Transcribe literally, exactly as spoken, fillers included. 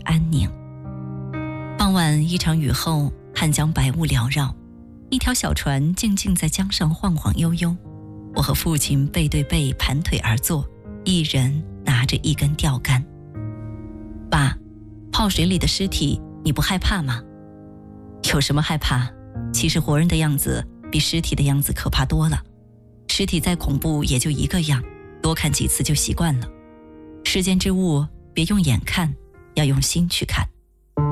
安宁。傍晚一场雨后，汉江白雾缭绕，一条小船静静在江上晃晃悠悠。我和父亲背对背盘腿而坐，一人拿着一根钓竿。爸，泡水里的尸体你不害怕吗？有什么害怕？其实活人的样子比尸体的样子可怕多了。尸体再恐怖也就一个样，多看几次就习惯了。世间之物别用眼看，要用心去看。